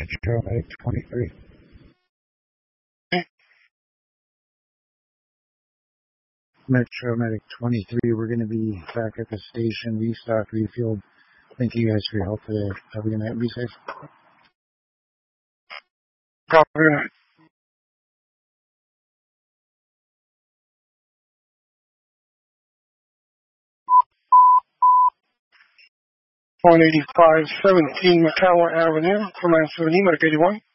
Paramedic 23. Metro Medic 23, we're going to be back at the station, restock, refueled. Thank you guys for your help today. Have a good night. Be safe. Copy that. 18517 McCower Avenue, Command 70, Medic 81.